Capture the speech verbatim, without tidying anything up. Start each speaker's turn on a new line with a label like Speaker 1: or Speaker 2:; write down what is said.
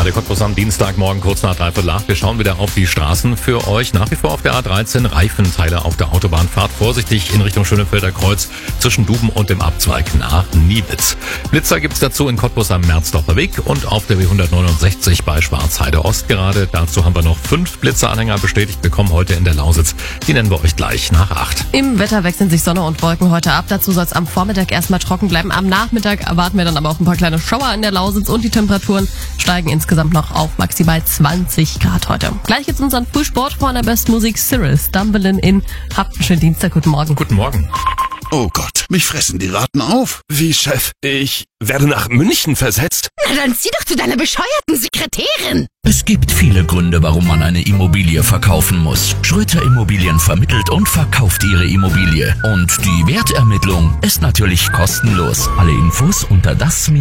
Speaker 1: Radio Cottbus am Dienstagmorgen kurz nach dreiviertel acht. Wir schauen wieder auf die Straßen für euch. Nach wie vor auf der A dreizehn Reifenteile auf der Autobahn. Fahrt vorsichtig in Richtung Schönefelder Kreuz zwischen Duben und dem Abzweig nach Niebitz. Blitzer gibt's dazu in Cottbus am Merzdorfer Weg und auf der B hundertneunundsechzig bei Schwarzheide Ost gerade. Dazu haben wir noch fünf Blitzeranhänger bestätigt bekommen heute in der Lausitz. Die nennen wir euch gleich nach acht.
Speaker 2: Im Wetter wechseln sich Sonne und Wolken heute ab. Dazu soll es am Vormittag erstmal trocken bleiben. Am Nachmittag erwarten wir dann aber auch ein paar kleine Schauer in der Lausitz und die Temperaturen steigen insgesamt noch auf maximal zwanzig Grad heute. Gleich geht's unseren Frühsport vor der Bestmusik Cyril Stumbling in. Habt einen schönen Dienstag. Guten Morgen.
Speaker 1: Guten Morgen.
Speaker 3: Oh Gott, mich fressen die Ratten auf.
Speaker 4: Wie, Chef? Ich werde nach München versetzt?
Speaker 5: Na dann zieh doch zu deiner bescheuerten Sekretärin.
Speaker 6: Es gibt viele Gründe, warum man eine Immobilie verkaufen muss. Schröter Immobilien vermittelt und verkauft ihre Immobilie. Und die Wertermittlung ist natürlich kostenlos. Alle Infos unter das